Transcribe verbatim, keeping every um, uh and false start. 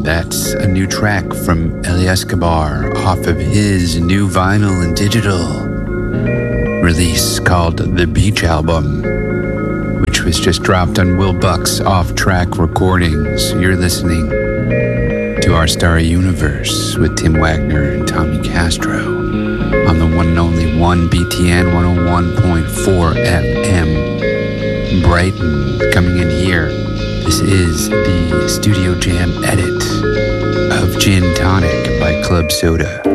That's a new track from Eli Escobar off of his new vinyl and digital release called The Beach Album, which was just dropped on Will Buck's off-track recordings. You're listening to Our Starry Universe with Tim Wagner and Tommy Castro on the one and only one B T N one oh one point four F M Brighton. Coming in here, this is the Studio Jam edit of Gin Tonic by Club Soda.